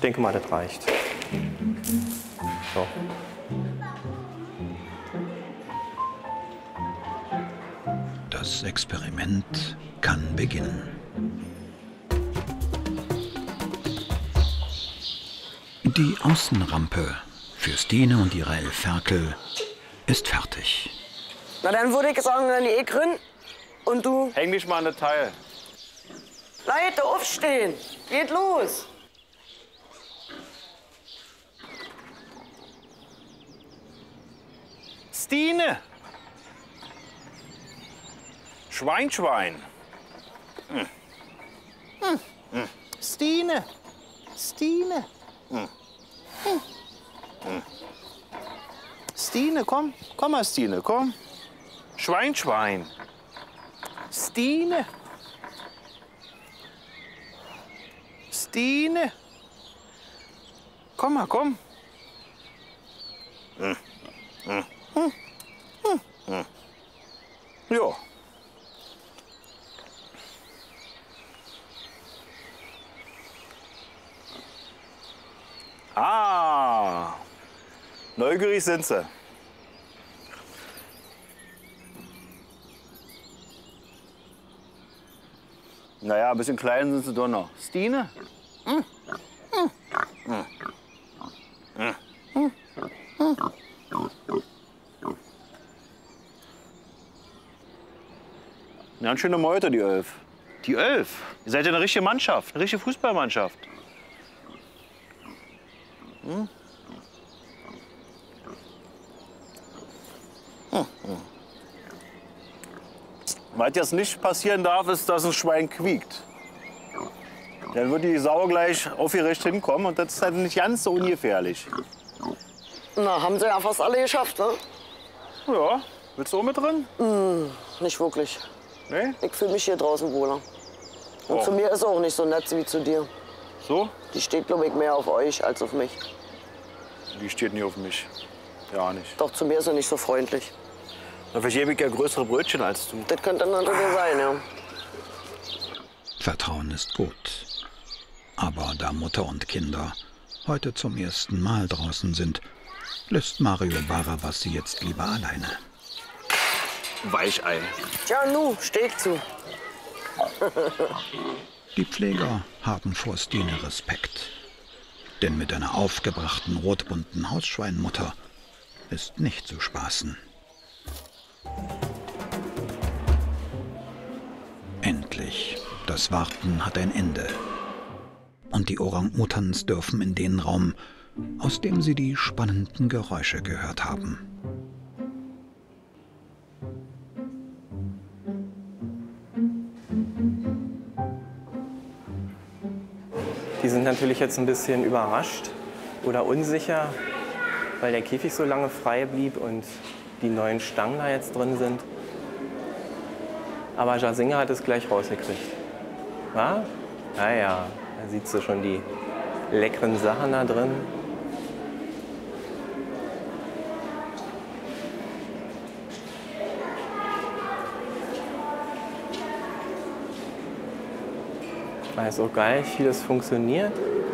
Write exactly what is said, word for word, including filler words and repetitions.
denke mal, das reicht. So. Das Experiment kann beginnen. Die Außenrampe für Stine und ihre elf Ferkel ist fertig. Na, dann würde ich sagen, dann ich drin. Und du? Häng dich mal an das Teil. Leute, aufstehen. Geht los. Stine! Schwein, Schwein. Hm. Hm. Hm. Stine! Stine! Hm. Hm. Hm. Stine, komm. Komm mal, Stine, komm. Schwein, Schwein. Stine! Stine! Komm mal, komm. Hm. Hm. Hm. Hm. Hm. Ja. Ah, neugierig sind sie. Naja, ein bisschen klein sind sie doch noch. Stine? Hm. Hm. Hm. Hm. Hm. Hm. Ganz schöne Meute, die Elf. Die Elf? Ihr seid ja eine richtige Mannschaft, eine richtige Fußballmannschaft. Hm? Hm, hm. Was jetzt nicht passieren darf, ist, dass ein Schwein quiekt. Dann wird die Sau gleich aufgerecht hinkommen und das ist halt nicht ganz so ungefährlich. Na, haben sie ja fast alle geschafft, ne? Ja, willst du auch mit drin? Mm, nicht wirklich. Nee? Ich fühle mich hier draußen wohler. Und Oh. zu mir ist sie auch nicht so nett wie zu dir. So? Die steht, glaube ich, mehr auf euch als auf mich. Die steht nie auf mich. Ja, nicht. Doch zu mir ist sie nicht so freundlich. Da vergebe ich ja größere Brötchen als du. Das könnte dann natürlich sein, ja. Vertrauen ist gut. Aber da Mutter und Kinder heute zum ersten Mal draußen sind, lässt Mario Barabas sie jetzt lieber alleine. Weichei. Tja, nu, steh ich zu. Die Pfleger haben vor Stine Respekt. Denn mit einer aufgebrachten rotbunten Hausschweinmutter ist nicht zu spaßen. Endlich, das Warten hat ein Ende. Und die Orang-Utans dürfen in den Raum, aus dem sie die spannenden Geräusche gehört haben. Die sind natürlich jetzt ein bisschen überrascht oder unsicher, weil der Käfig so lange frei blieb und die neuen Stangen da jetzt drin sind. Aber Jasinga hat es gleich rausgekriegt. Ja? Ja, ja, da sieht sie schon die leckeren Sachen da drin. Das ist auch geil, vieles funktioniert.